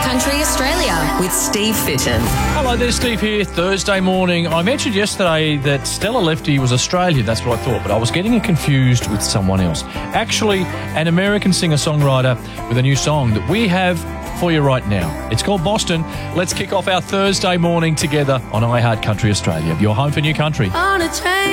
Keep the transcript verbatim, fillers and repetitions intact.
Country Australia with Steve Fitton. Hello there, Steve here. Thursday morning. I mentioned yesterday that Stella Lefty was Australian. That's what I thought, but I was getting it confused with someone else. Actually, an American singer-songwriter with a new song that we have for you right now. It's called Boston. Let's kick off our Thursday morning together on iHeart Country Australia, your home for new country. On a train.